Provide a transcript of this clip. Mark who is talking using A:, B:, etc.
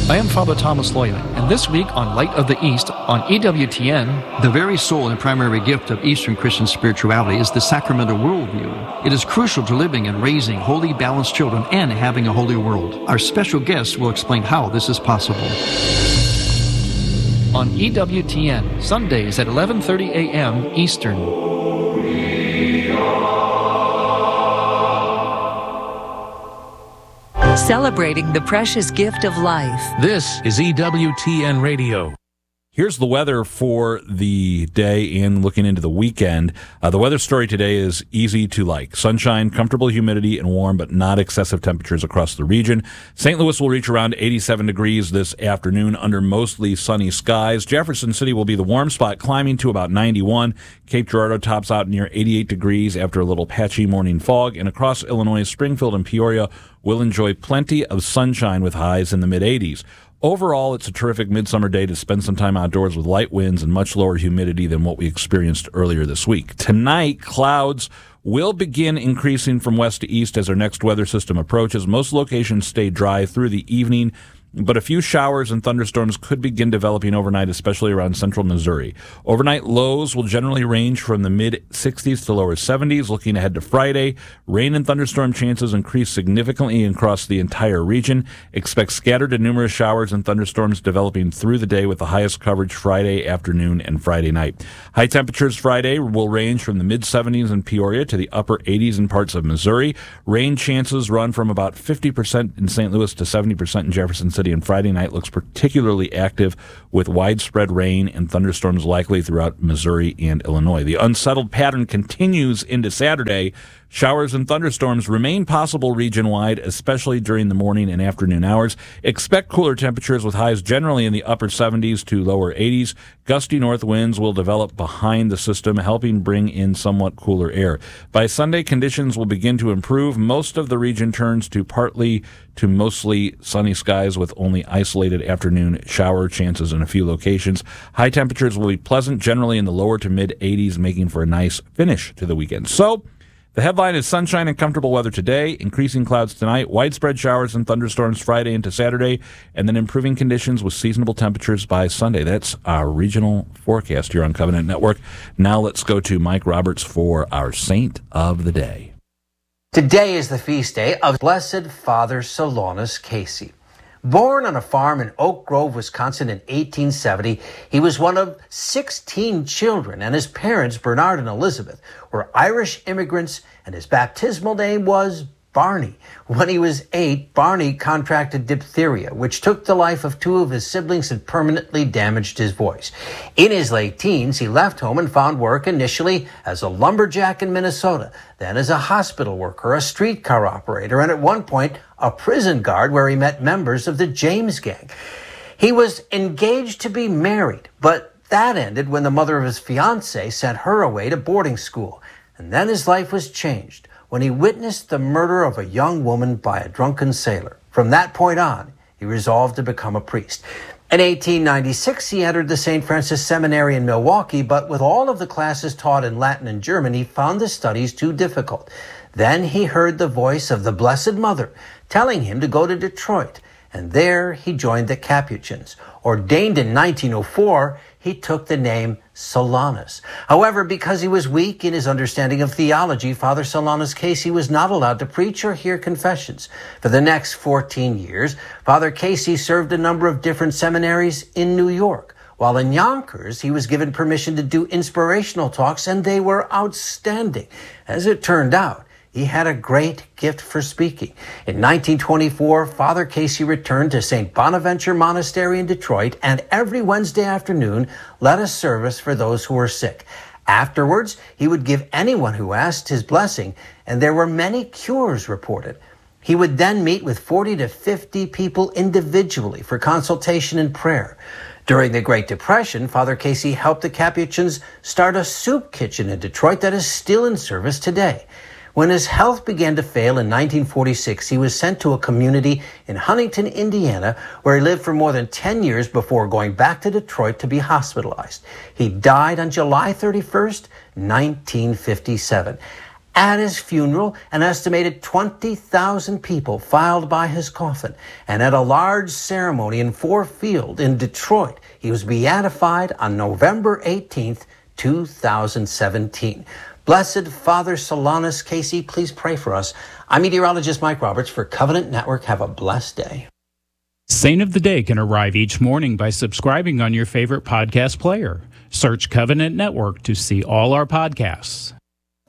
A: I am Father Thomas Loya, and this week on Light of the East on EWTN, the very soul and primary gift of Eastern Christian spirituality is the sacramental worldview. It is crucial to living and raising holy, balanced children and having a holy world. Our special guest will explain how this is possible. On EWTN, Sundays at 11:30 a.m. Eastern.
B: Celebrating the precious gift of life.
C: This is EWTN Radio. Here's the weather for the day and looking into the weekend. The weather story today is easy to like. Sunshine, comfortable humidity, and warm but not excessive temperatures across the region. St. Louis will reach around 87 degrees this afternoon under mostly sunny skies. Jefferson City will be the warm spot, climbing to about 91. Cape Girardeau tops out near 88 degrees after a little patchy morning fog. And across Illinois, Springfield and Peoria will enjoy plenty of sunshine with highs in the mid-80s. Overall, it's a terrific midsummer day to spend some time outdoors with light winds and much lower humidity than what we experienced earlier this week. Tonight, clouds will begin increasing from west to east as our next weather system approaches. Most locations stay dry through the evening, but a few showers and thunderstorms could begin developing overnight, especially around central Missouri. Overnight lows will generally range from the mid-60s to lower 70s. Looking ahead to Friday, rain and thunderstorm chances increase significantly across the entire region. Expect scattered and numerous showers and thunderstorms developing through the day with the highest coverage Friday afternoon and Friday night. High temperatures Friday will range from the mid-70s in Peoria to the upper 80s in parts of Missouri. Rain chances run from about 50% in St. Louis to 70% in Jefferson City. And Friday night looks particularly active with widespread rain and thunderstorms likely throughout Missouri and Illinois. The unsettled pattern continues into Saturday. Showers and thunderstorms remain possible region-wide, especially during the morning and afternoon hours. Expect cooler temperatures with highs generally in the upper 70s to lower 80s. Gusty north winds will develop behind the system, helping bring in somewhat cooler air. By Sunday, conditions will begin to improve. Most of the region turns to partly to mostly sunny skies with only isolated afternoon shower chances in a few locations. High temperatures will be pleasant, generally in the lower to mid-80s, making for a nice finish to the weekend. So, the headline is sunshine and comfortable weather today, increasing clouds tonight, widespread showers and thunderstorms Friday into Saturday, and then improving conditions with seasonable temperatures by Sunday. That's our regional forecast here on Covenant Network. Now let's go to Mike Roberts for our Saint of the Day.
D: Today is the feast day of Blessed Father Solanus Casey. Born on a farm in Oak Grove, Wisconsin in 1870, he was one of 16 children, and his parents, Bernard and Elizabeth, were Irish immigrants, and his baptismal name was Barney. When he was 8, Barney contracted diphtheria, which took the life of 2 of his siblings and permanently damaged his voice. In his late teens, he left home and found work initially as a lumberjack in Minnesota, then as a hospital worker, a streetcar operator, and at one point, a prison guard where he met members of the James Gang. He was engaged to be married, but that ended when the mother of his fiancée sent her away to boarding school. And then his life was changed when he witnessed the murder of a young woman by a drunken sailor. From that point on, he resolved to become a priest. In 1896, he entered the St. Francis Seminary in Milwaukee, but with all of the classes taught in Latin and German, he found the studies too difficult. Then he heard the voice of the Blessed Mother telling him to go to Detroit, and there he joined the Capuchins. Ordained in 1904, he took the name Solanus. However, because he was weak in his understanding of theology, Father Solanus Casey was not allowed to preach or hear confessions. For the next 14 years, Father Casey served a number of different seminaries in New York. While in Yonkers, he was given permission to do inspirational talks, and they were outstanding. As it turned out, he had a great gift for speaking. In 1924, Father Casey returned to St. Bonaventure Monastery in Detroit, and every Wednesday afternoon led a service for those who were sick. Afterwards, he would give anyone who asked his blessing, and there were many cures reported. He would then meet with 40 to 50 people individually for consultation and prayer. During the Great Depression, Father Casey helped the Capuchins start a soup kitchen in Detroit that is still in service today. When his health began to fail in 1946, he was sent to a community in Huntington, Indiana, where he lived for more than 10 years before going back to Detroit to be hospitalized. He died on July 31st, 1957. At his funeral, an estimated 20,000 people filed by his coffin. And at a large ceremony in Ford Field in Detroit, he was beatified on November 18th, 2017. Blessed Father Solanus Casey, please pray for us. I'm meteorologist Mike Roberts for Covenant Network. Have a blessed day.
E: Saint of the Day can arrive each morning by subscribing on your favorite podcast player. Search Covenant Network to see all our podcasts.